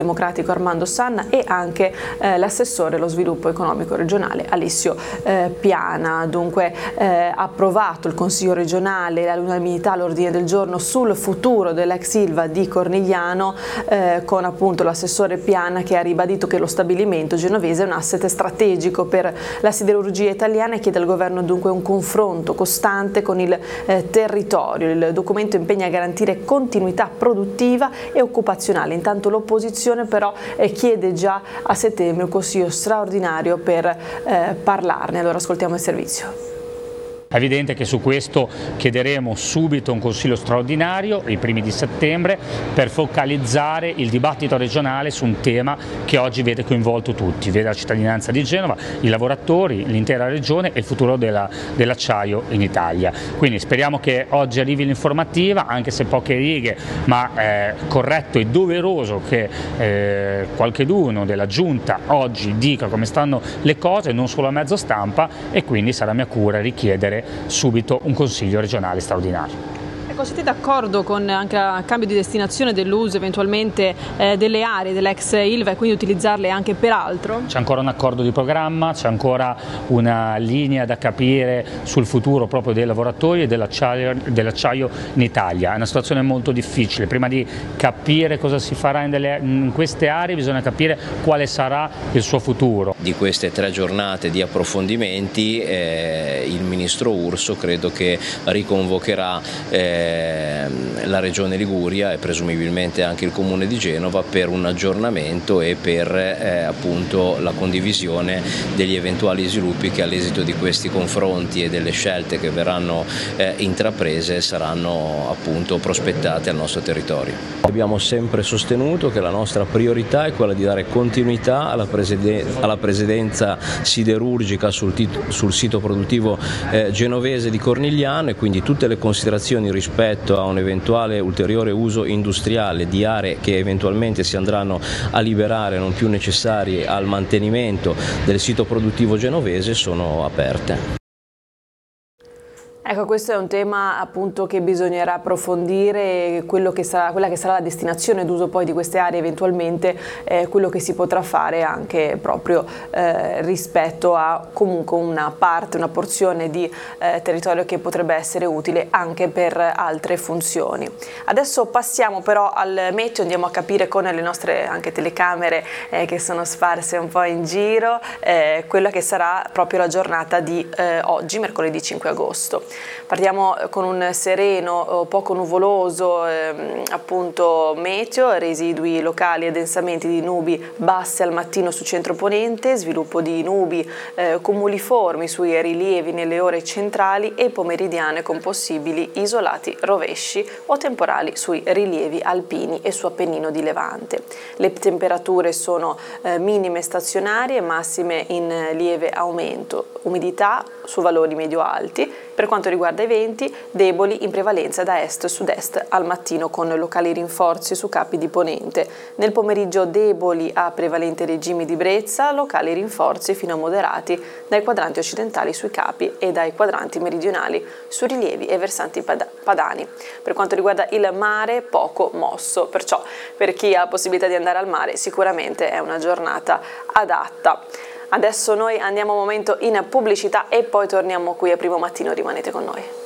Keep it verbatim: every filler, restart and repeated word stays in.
Democratico Armando Sanna e anche eh, l'assessore allo sviluppo economico regionale Alessio eh, Piana. Dunque eh, approvato il Consiglio regionale all'unanimità l'ordine del giorno sul futuro dell'ex Ilva di Cornigliano, eh, con appunto l'assessore Piana che ha ribadito che lo stabilimento genovese è un asset strategico per la siderurgia italiana e chiede al governo dunque un confronto costante con il eh, territorio. Il documento impegna a garantire continuità produttiva e occupazionale. Intanto l'opposizione però eh, chiede già a settembre un consiglio straordinario per eh, parlarne. Allora ascoltiamo il servizio. È evidente che su questo chiederemo subito un consiglio straordinario, i primi di settembre, per focalizzare il dibattito regionale su un tema che oggi vede coinvolto tutti, vede la cittadinanza di Genova, i lavoratori, l'intera regione e il futuro della, dell'acciaio in Italia. Quindi speriamo che oggi arrivi l'informativa, anche se poche righe, ma è corretto e doveroso che eh, qualcheduno della Giunta oggi dica come stanno le cose, non solo a mezzo stampa, e quindi sarà mia cura richiedere subito un consiglio regionale straordinario. Ecco, siete d'accordo con anche il cambio di destinazione dell'uso eventualmente eh, delle aree dell'ex Ilva e quindi utilizzarle anche per altro? C'è ancora un accordo di programma, c'è ancora una linea da capire sul futuro proprio dei lavoratori e dell'acciaio dell'acciaio in Italia. È una situazione molto difficile, prima di capire cosa si farà in, delle, in queste aree bisogna capire quale sarà il suo futuro. Di queste tre giornate di approfondimenti eh, il ministro Urso credo che riconvocherà eh, la Regione Liguria e presumibilmente anche il Comune di Genova per un aggiornamento e per eh, appunto la condivisione degli eventuali sviluppi che all'esito di questi confronti e delle scelte che verranno eh, intraprese saranno appunto prospettate al nostro territorio. Abbiamo sempre sostenuto che la nostra priorità è quella di dare continuità alla, presiden- alla presidenza siderurgica sul, tit- sul sito produttivo eh, genovese di Cornigliano e quindi tutte le considerazioni rispetto rispetto a un eventuale ulteriore uso industriale di aree che eventualmente si andranno a liberare non più necessarie al mantenimento del sito produttivo genovese sono aperte. Ecco, questo è un tema appunto che bisognerà approfondire, quello che sarà, quella che sarà la destinazione d'uso poi di queste aree eventualmente, eh, quello che si potrà fare anche proprio eh, rispetto a comunque una parte, una porzione di eh, territorio che potrebbe essere utile anche per altre funzioni. Adesso passiamo però al meteo, andiamo a capire con le nostre anche telecamere eh, che sono sparse un po' in giro, eh, quella che sarà proprio la giornata di eh, oggi, mercoledì cinque agosto. Partiamo con un sereno, poco nuvoloso ehm, appunto meteo, residui locali e addensamenti di nubi basse al mattino su centro-ponente, sviluppo di nubi eh, cumuliformi sui rilievi nelle ore centrali e pomeridiane con possibili isolati rovesci o temporali sui rilievi alpini e su Appennino di Levante. Le temperature sono eh, minime stazionarie, massime in lieve aumento, umidità su valori medio-alti. Per quanto riguarda i venti, deboli in prevalenza da est e sud-est al mattino con locali rinforzi su capi di ponente. Nel pomeriggio deboli a prevalente regime di brezza, locali rinforzi fino a moderati dai quadranti occidentali sui capi e dai quadranti meridionali su rilievi e versanti padani. Per quanto riguarda il mare, poco mosso, perciò per chi ha possibilità di andare al mare sicuramente è una giornata adatta. Adesso noi andiamo un momento in pubblicità e poi torniamo qui a Primo Mattino, rimanete con noi.